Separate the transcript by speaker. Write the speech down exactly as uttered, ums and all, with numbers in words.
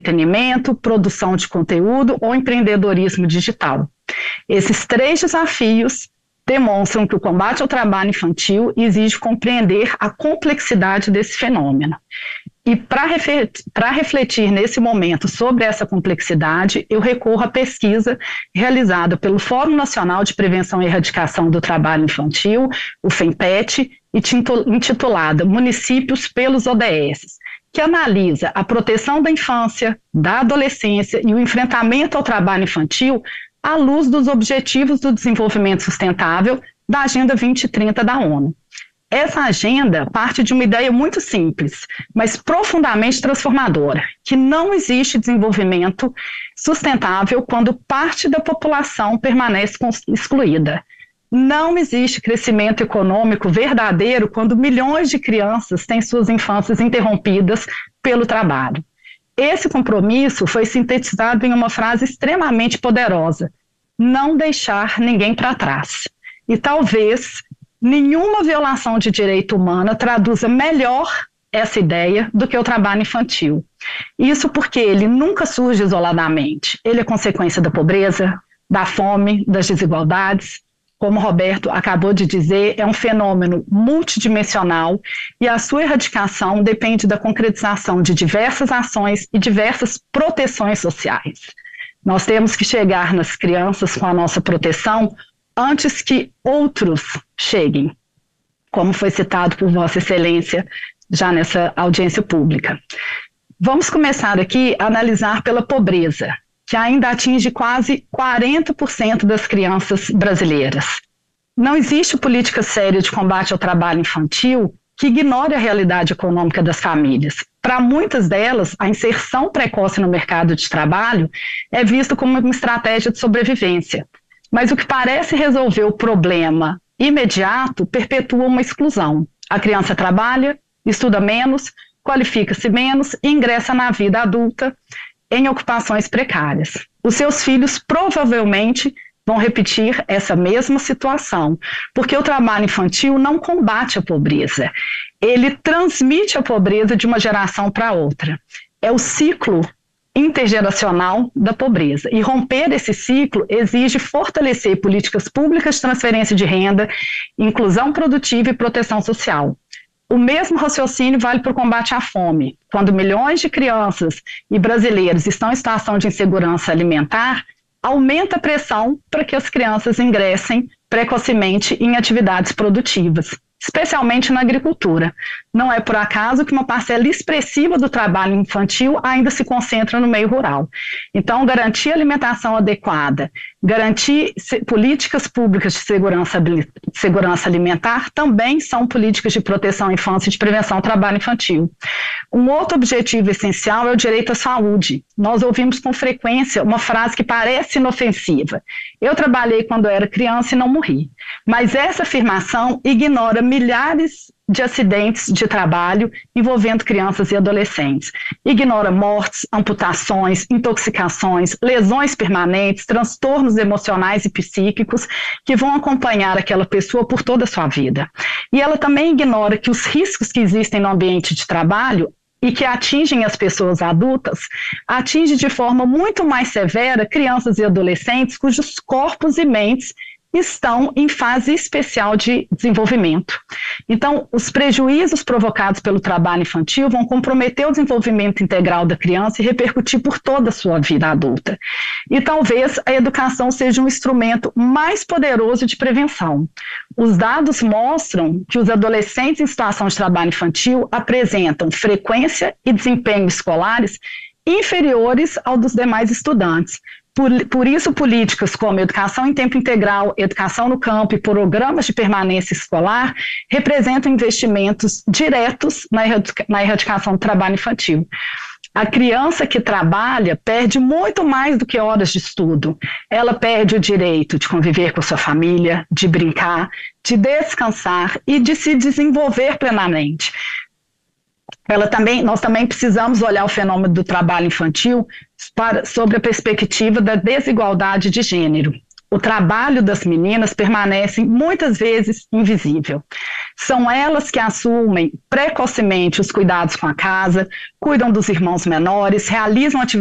Speaker 1: entretenimento, produção de conteúdo ou empreendedorismo digital. Esses três desafios demonstram que o combate ao trabalho infantil exige compreender a complexidade desse fenômeno. E para refletir nesse momento sobre essa complexidade, eu recorro à pesquisa realizada pelo Fórum Nacional de Prevenção e Erradicação do Trabalho Infantil, o FENPET, intitulada Municípios pelos O D S, que analisa a proteção da infância, da adolescência e o enfrentamento ao trabalho infantil à luz dos Objetivos do Desenvolvimento Sustentável da Agenda vinte trinta da ONU. Essa agenda parte de uma ideia muito simples, mas profundamente transformadora, que não existe desenvolvimento sustentável quando parte da população permanece excluída. Não existe crescimento econômico verdadeiro quando milhões de crianças têm suas infâncias interrompidas pelo trabalho. Esse compromisso foi sintetizado em uma frase extremamente poderosa: não deixar ninguém para trás. E talvez nenhuma violação de direito humano traduza melhor essa ideia do que o trabalho infantil. Isso porque ele nunca surge isoladamente. Ele é consequência da pobreza, da fome, das desigualdades. Como o Roberto acabou de dizer, é um fenômeno multidimensional e a sua erradicação depende da concretização de diversas ações e diversas proteções sociais. Nós temos que chegar nas crianças com a nossa proteção antes que outros cheguem, como foi citado por Vossa Excelência já nessa audiência pública. Vamos começar aqui a analisar pela pobreza, que ainda atinge quase quarenta por cento das crianças brasileiras. Não existe política séria de combate ao trabalho infantil que ignore a realidade econômica das famílias. Para muitas delas, a inserção precoce no mercado de trabalho é vista como uma estratégia de sobrevivência. Mas o que parece resolver o problema imediato perpetua uma exclusão. A criança trabalha, estuda menos, qualifica-se menos e ingressa na vida adulta em ocupações precárias. Os seus filhos provavelmente vão repetir essa mesma situação, porque o trabalho infantil não combate a pobreza, ele transmite a pobreza de uma geração para outra. É o ciclo intergeracional da pobreza. E romper esse ciclo exige fortalecer políticas públicas de transferência de renda, inclusão produtiva e proteção social. O mesmo raciocínio vale para o combate à fome. Quando milhões de crianças e brasileiros estão em situação de insegurança alimentar, aumenta a pressão para que as crianças ingressem precocemente em atividades produtivas, especialmente na agricultura. Não é por acaso que uma parcela expressiva do trabalho infantil ainda se concentra no meio rural. Então, garantir alimentação adequada, garantir políticas públicas de segurança, segurança alimentar também são políticas de proteção à infância e de prevenção ao trabalho infantil. Um outro objetivo essencial é o direito à saúde. Nós ouvimos com frequência uma frase que parece inofensiva: eu trabalhei quando era criança e não morri. Mas essa afirmação ignora milhares de acidentes de trabalho envolvendo crianças e adolescentes. Ignora mortes, amputações, intoxicações, lesões permanentes, transtornos emocionais e psíquicos que vão acompanhar aquela pessoa por toda a sua vida. E ela também ignora que os riscos que existem no ambiente de trabalho e que atingem as pessoas adultas, atingem de forma muito mais severa crianças e adolescentes cujos corpos e mentes estão em fase especial de desenvolvimento. Então, os prejuízos provocados pelo trabalho infantil vão comprometer o desenvolvimento integral da criança e repercutir por toda a sua vida adulta. E talvez a educação seja um instrumento mais poderoso de prevenção. Os dados mostram que os adolescentes em situação de trabalho infantil apresentam frequência e desempenho escolares inferiores ao dos demais estudantes. Por, por isso, políticas como educação em tempo integral, educação no campo e programas de permanência escolar representam investimentos diretos na, erradica, na erradicação do trabalho infantil. A criança que trabalha perde muito mais do que horas de estudo. Ela perde o direito de conviver com sua família, de brincar, de descansar e de se desenvolver plenamente. Ela também, nós também precisamos olhar o fenômeno do trabalho infantil para, sobre a perspectiva da desigualdade de gênero. o trabalho das meninas permanece muitas vezes invisível. São elas que assumem precocemente os cuidados com a casa, cuidam dos irmãos menores, realizam atividades